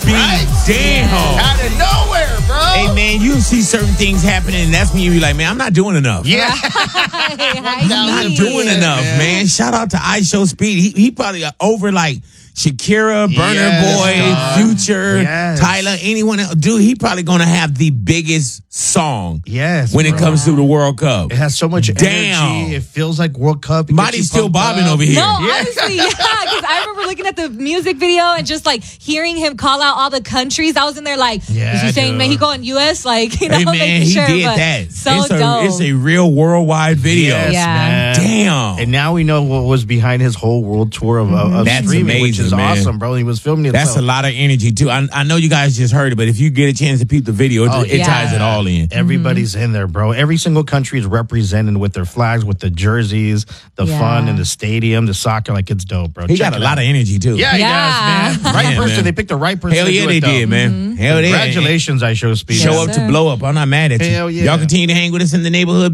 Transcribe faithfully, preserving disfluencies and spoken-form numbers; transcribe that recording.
be damn. Out of nowhere, bro. Hey, man, you see certain things happening, and that's when you be like, man, I'm not doing enough. Yeah. I'm not doing enough, man. man. Shout out to I Show Speed. He, he probably got over like Shakira, Burner Yes, Boy, dog. Future, Yes. Tyler, anyone else. Dude, he probably going to have the biggest song Yes, when it bro. comes to the World Cup. It has so much Damn. energy. It feels like World Cup. It gets Body's you still pumped bobbing up. over here. No, Yeah. honestly, yeah, because I remember looking at the music video and just like hearing him call out all the countries. I was in there like, Yeah, is he saying dude. Mexico and U S? Like, you know, Hey, man, making he sure. did but that. So it's, a, dope. it's a real worldwide video. Yes, Yeah. man. Damn. And now we know what was behind his whole world tour of, of That's streaming, which is amazing, man. awesome, bro. He was filming it. That's a lot of energy, too. I, I know you guys just heard it, but if you get a chance to peep the video, it, Oh, it yeah. ties it all in. Everybody's in there, bro. Every single country is represented with their flags, with the jerseys, the Yeah. fun in the stadium, the soccer. Like, it's dope, bro. He Check got a it lot out. of energy, too. Yeah, he Yeah. does, man. Right Yeah, person. man. They picked the right person. Hell to yeah, do they it, though. did, man. Hell yeah. Congratulations, I Show Speed. Show man. up to blow up. I'm not mad at you. Hell yeah. Y'all continue to hang with us in the neighborhood.